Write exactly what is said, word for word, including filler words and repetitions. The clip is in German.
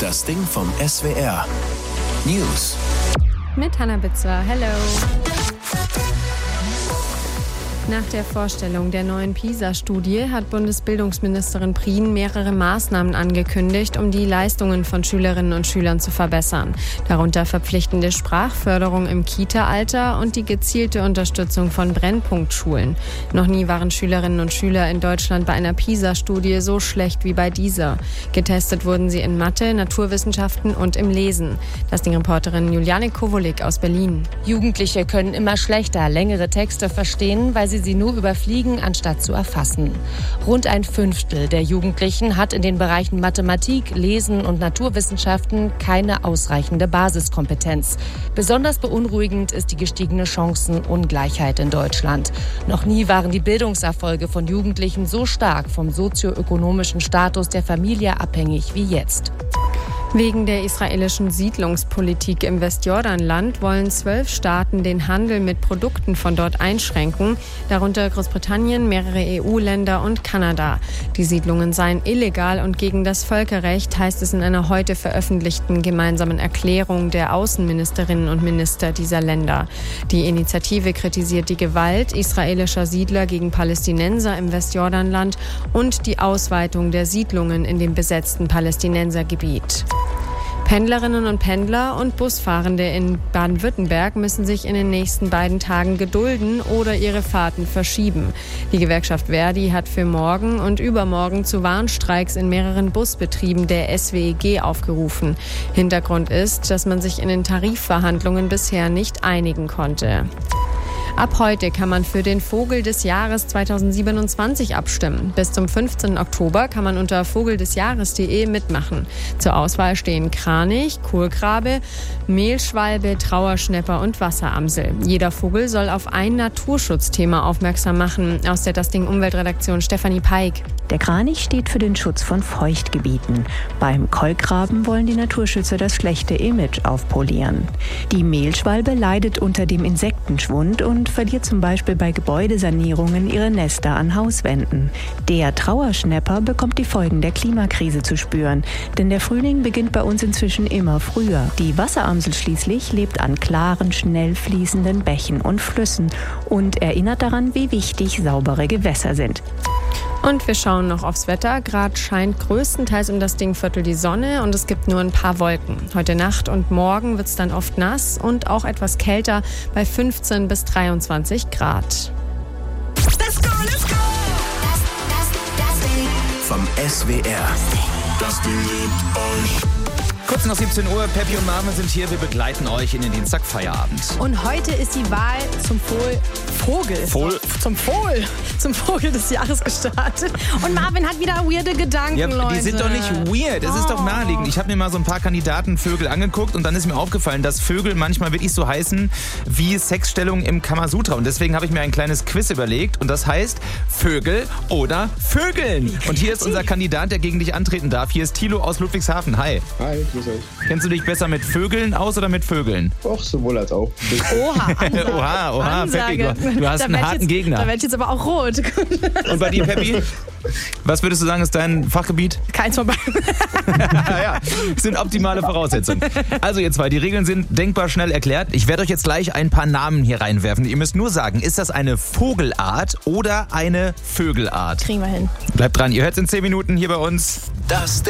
Das Ding vom S W R. News. Mit Hannah Bitzler. Hello. Nach der Vorstellung der neuen PISA-Studie hat Bundesbildungsministerin Prien mehrere Maßnahmen angekündigt, um die Leistungen von Schülerinnen und Schülern zu verbessern. Darunter verpflichtende Sprachförderung im Kita-Alter und die gezielte Unterstützung von Brennpunktschulen. Noch nie waren Schülerinnen und Schüler in Deutschland bei einer PISA-Studie so schlecht wie bei dieser. Getestet wurden sie in Mathe, Naturwissenschaften und im Lesen. Das Ding-Reporterin Juliane Kowolik aus Berlin. Jugendliche können immer schlechter längere Texte verstehen, weil sie sie nur überfliegen, anstatt zu erfassen. Rund ein Fünftel der Jugendlichen hat in den Bereichen Mathematik, Lesen und Naturwissenschaften keine ausreichende Basiskompetenz. Besonders beunruhigend ist die gestiegene Chancenungleichheit in Deutschland. Noch nie waren die Bildungserfolge von Jugendlichen so stark vom sozioökonomischen Status der Familie abhängig wie jetzt. Wegen der israelischen Siedlungspolitik im Westjordanland wollen zwölf Staaten den Handel mit Produkten von dort einschränken, darunter Großbritannien, mehrere E U-Länder und Kanada. Die Siedlungen seien illegal und gegen das Völkerrecht, heißt es in einer heute veröffentlichten gemeinsamen Erklärung der Außenministerinnen und Minister dieser Länder. Die Initiative kritisiert die Gewalt israelischer Siedler gegen Palästinenser im Westjordanland und die Ausweitung der Siedlungen in dem besetzten Palästinensergebiet. Pendlerinnen und Pendler und Busfahrende in Baden-Württemberg müssen sich in den nächsten beiden Tagen gedulden oder ihre Fahrten verschieben. Die Gewerkschaft Verdi hat für morgen und übermorgen zu Warnstreiks in mehreren Busbetrieben der S W E G aufgerufen. Hintergrund ist, dass man sich in den Tarifverhandlungen bisher nicht einigen konnte. Ab heute kann man für den Vogel des Jahres zweitausendsiebenundzwanzig abstimmen. Bis zum fünfzehnten Oktober kann man unter vogeldesjahres punkt de mitmachen. Zur Auswahl stehen Kranich, Kohlgrabe, Mehlschwalbe, Trauerschnäpper und Wasseramsel. Jeder Vogel soll auf ein Naturschutzthema aufmerksam machen. Aus der Das Ding Umweltredaktion Stefanie Peik. Der Kranich steht für den Schutz von Feuchtgebieten. Beim Kolkraben wollen die Naturschützer das schlechte Image aufpolieren. Die Mehlschwalbe leidet unter dem Insektenschwund und verliert zum Beispiel bei Gebäudesanierungen ihre Nester an Hauswänden. Der Trauerschnäpper bekommt die Folgen der Klimakrise zu spüren, denn der Frühling beginnt bei uns inzwischen immer früher. Die Wasseramsel schließlich lebt an klaren, schnell fließenden Bächen und Flüssen und erinnert daran, wie wichtig saubere Gewässer sind. Und wir schauen noch aufs Wetter. Gerade scheint größtenteils um das Dingviertel die Sonne und es gibt nur ein paar Wolken. Heute Nacht und morgen wird es dann oft nass und auch etwas kälter bei fünfzehn bis dreiundzwanzig Grad. Let's go, let's go! Das, das, das Ding vom S W R. Das Ding liebt euch. Kurz nach siebzehn Uhr, Peppi und Marvin sind hier. Wir begleiten euch in den Dienstagfeierabend. Und heute ist die Wahl zum Vogel, Vogel, Vogel. zum Vogel, zum Vogel des Jahres gestartet. Und Marvin hat wieder weirde Gedanken, Ja, Leute. die sind doch nicht weird, das ist doch naheliegend. Ich habe mir mal so ein paar Kandidatenvögel angeguckt und dann ist mir aufgefallen, dass Vögel manchmal wirklich so heißen wie Sexstellung im Kamasutra. Und deswegen habe ich mir ein kleines Quiz überlegt und das heißt Vögel oder Vögeln. Und hier ist unser Kandidat, der gegen dich antreten darf. Hier ist Thilo aus Ludwigshafen. Hi. Hi, grüß euch. Kennst du dich besser mit Vögeln aus oder mit Vögeln? Och, sowohl als auch. Oha, Ansage. Oha, oha, Peppi, du, du hast Da einen werd harten jetzt, Gegner. Da werde ich jetzt aber auch rot. Und bei dir, Peppi? Was würdest du sagen, ist dein Fachgebiet? Keins vorbei. Ja, sind optimale Voraussetzungen. Also ihr zwei, die Regeln sind denkbar schnell erklärt. Ich werde euch jetzt gleich ein paar Namen hier reinwerfen. Ihr müsst nur sagen, ist das eine Vogelart oder eine Vögelart? Kriegen wir hin. Bleibt dran, ihr hört es in zehn Minuten hier bei uns. Das Ding.